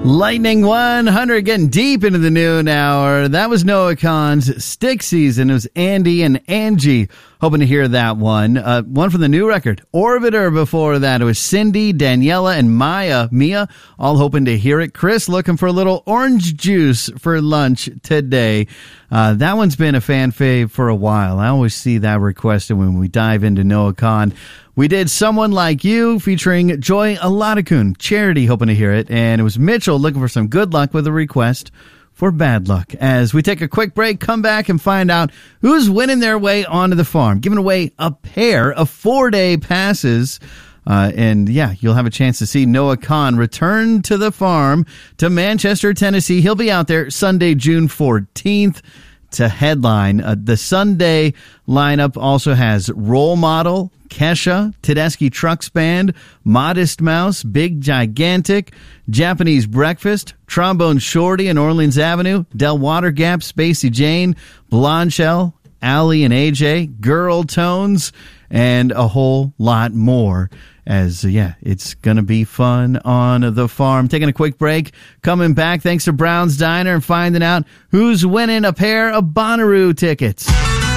Lightning 100 getting deep into the noon hour. That was Noah Kahan's Stick Season. It was Andy and Angie. Hoping to hear that one. One from the new record, Orbiter. Before that, it was Cindy, Daniela, and Mia, all hoping to hear it. Chris looking for a little orange juice for lunch today. That one's been a fan fave for a while. I always see that requested when we dive into Noah Kahan. We did Someone Like You featuring Joy Aladakun. Charity hoping to hear it. And it was Mitchell looking for some good luck with a request for bad luck. As we take a quick break, come back and find out who's winning their way onto the farm. Giving away a pair of 4-day passes. And yeah, you'll have a chance to see Noah Kahan return to the farm to Manchester, Tennessee. He'll be out there Sunday, June 14th. To headline. The Sunday lineup also has Role Model, Kesha, Tedeschi Trucks Band, Modest Mouse, Big Gigantic, Japanese Breakfast, Trombone Shorty and Orleans Avenue, Del Water Gap, Spacey Jane, Blonde Shell, Allie and AJ, Girl Tones, and a whole lot more. As, it's going to be fun on the farm. Taking a quick break. Coming back thanks to Brown's Diner and finding out who's winning a pair of Bonnaroo tickets.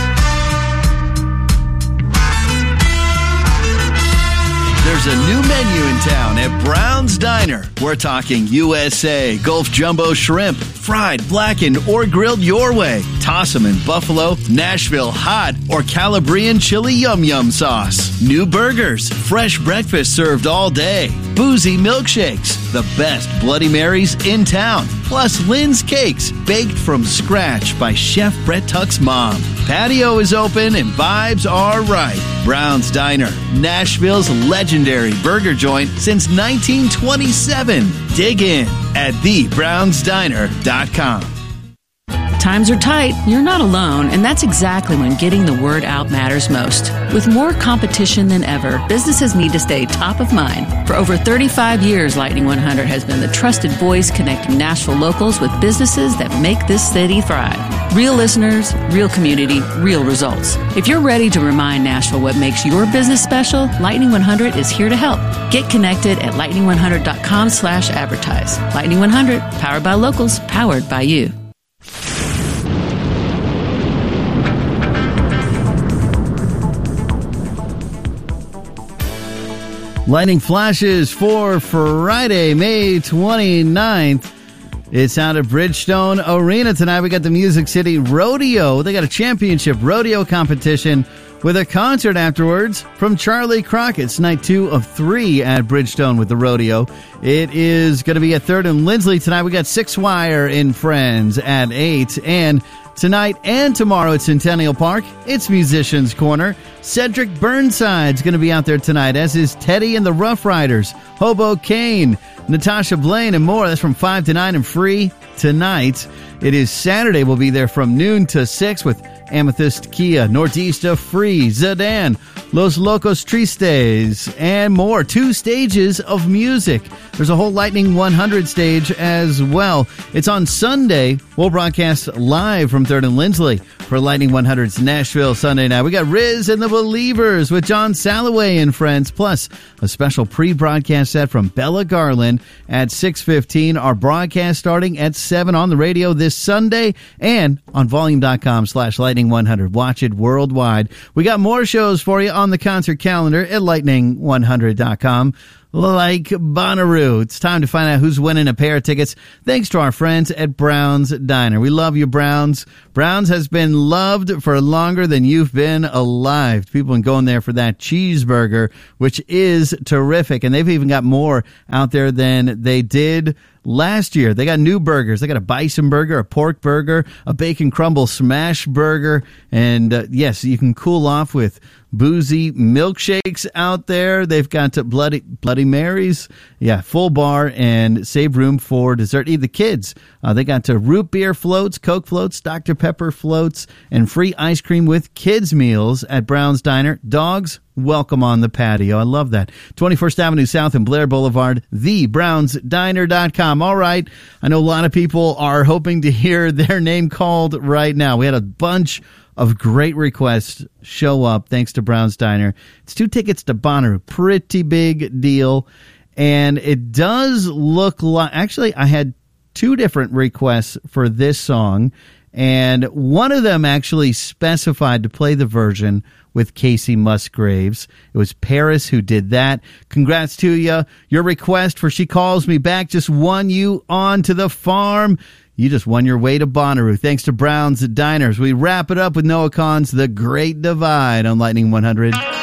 There's a new menu in town at Brown's Diner. We're talking USA, Gulf Jumbo Shrimp, fried, blackened, or grilled your way. Toss them in buffalo, Nashville hot, or Calabrian chili yum yum sauce. New burgers, fresh breakfast served all day. Boozy milkshakes, the best Bloody Marys in town. Plus Lynn's Cakes, baked from scratch by Chef Brett Tuck's mom. Patio is open and vibes are right. Brown's Diner, Nashville's legendary burger joint since 1927. Dig in at thebrownsdiner.com. Times are tight, you're not alone, and that's exactly when getting the word out matters most. With more competition than ever, businesses need to stay top of mind. For over 35 years, Lightning 100 has been the trusted voice connecting Nashville locals with businesses that make this city thrive. Real listeners, real community, real results. If you're ready to remind Nashville what makes your business special, Lightning 100 is here to help. Get connected at lightning100.com/advertise. Lightning 100, powered by locals, powered by you. Lightning flashes for Friday, May 29th. It's out at Bridgestone Arena tonight. We got the Music City Rodeo. They got a championship rodeo competition with a concert afterwards from Charlie Crockett's night 2 of 3 at Bridgestone with the rodeo. It is going to be at 3rd and Lindsley tonight. We got Six Wire in Friends at 8, and tonight and tomorrow at Centennial Park, it's Musicians Corner. Cedric Burnside's going to be out there tonight, as is Teddy and the Rough Riders, Hobo Kane, Natasha Blaine, and more. That's from 5 to 9 and free tonight. It is Saturday. We'll be there from noon to 6 with Amethyst Kia, Nordista Free, Zedan, Los Locos Tristes, and more. 2 stages of music. There's a whole Lightning 100 stage as well. It's on Sunday. We'll broadcast live from 3rd and Lindsley for Lightning 100's Nashville Sunday night. We got Riz and the Believers with John Salloway and friends, plus a special pre-broadcast set from Bella Garland at 6:15. Our broadcast starting at 7 on the radio this Sunday and on volume.com/Lightning100. Watch it worldwide. We got more shows for you on the concert calendar at lightning100.com. Like Bonnaroo. It's time to find out who's winning a pair of tickets, thanks to our friends at Brown's Diner. We love you, Brown's. Brown's has been loved for longer than you've been alive. People have been going there for that cheeseburger, which is terrific. And they've even got more out there than they did last year. They got new burgers. They got a bison burger, a pork burger, a bacon crumble smash burger. And yes, you can cool off with boozy milkshakes out there. They've got Bloody Marys. Yeah, full bar and save room for dessert. Even the kids. They got root beer floats, Coke floats, Dr. Pepper floats, and free ice cream with kids meals at Brown's Diner. Dogs, welcome on the patio. I love that. 21st Avenue South and Blair Boulevard, thebrownsdiner.com. All right. I know a lot of people are hoping to hear their name called right now. We had a bunch of great requests show up thanks to Brown's Diner. It's 2 tickets to Bonnaroo. Pretty big deal. And it does look like, actually, I had two different requests for this song, and one of them actually specified to play the version with Casey Musgraves. It was Paris who did that. Congrats to you. Your request for She Calls Me Back just won you on to the farm. You just won your way to Bonnaroo. Thanks to Brown's Diners. We wrap it up with Noah Kahan's The Great Divide on Lightning 100.